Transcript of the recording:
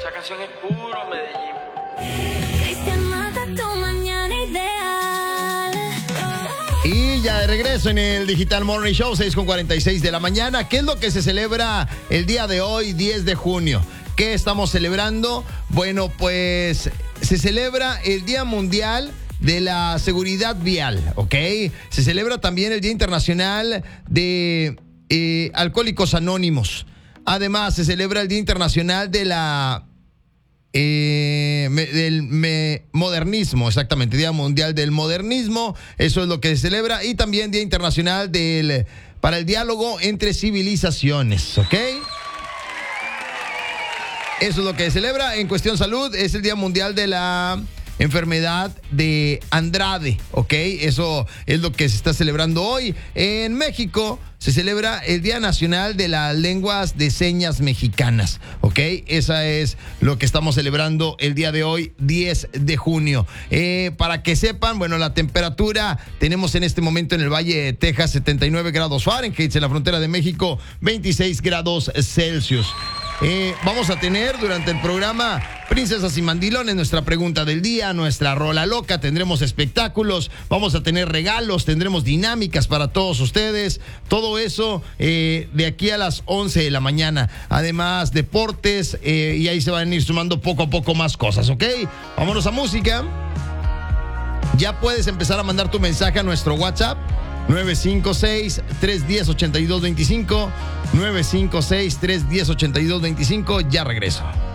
Esa canción es puro Medellín. Cristian Mata, tu mañana ideal. Y ya de regreso en el Digital Morning Show, 6:46 de la mañana. ¿Qué es lo que se celebra el día de hoy, 10 de junio? ¿Qué estamos celebrando? Bueno, pues se celebra el Día Mundial de la Seguridad Vial, ¿ok? Se celebra también el Día Internacional de Alcohólicos Anónimos. Además, se celebra el Día Internacional de la modernismo, exactamente, Día Mundial del Modernismo, eso es lo que se celebra, y también Día Internacional para el Diálogo entre Civilizaciones, ¿ok? Eso es lo que se celebra. En cuestión salud, es el Día Mundial de la enfermedad de Andrade, ¿ok? Eso es lo que se está celebrando hoy. En México se celebra el Día Nacional de las Lenguas de Señas Mexicanas, ¿ok? Esa es lo que estamos celebrando el día de hoy, 10 de junio. Para que sepan, bueno, la temperatura tenemos en este momento en el Valle de Texas 79 grados Fahrenheit, en la frontera de México 26 grados Celsius. Vamos a tener durante el programa Princesas y Mandilones, nuestra pregunta del día, nuestra rola loca, tendremos espectáculos, vamos a tener regalos, tendremos dinámicas para todos ustedes, todo eso de aquí a las 11 de la mañana. Además, deportes, y ahí se van a ir sumando poco a poco más cosas, ¿ok? Vámonos a música. Ya puedes empezar a mandar tu mensaje a nuestro WhatsApp 956-310-8225, 956-310-8225. Ya regreso.